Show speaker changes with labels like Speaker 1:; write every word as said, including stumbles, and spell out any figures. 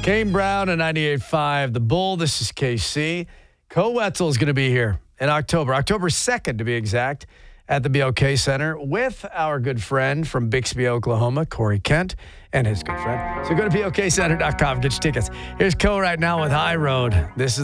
Speaker 1: Kane Brown and ninety-eight point five. The Bull, this is K C. Co Wetzel is going to be here in October, October second to be exact, at the B O K Center with our good friend from Bixby, Oklahoma, Corey Kent, and his good friend. So go to B O K center dot com, get your tickets. Here's Co right now with High Road. This is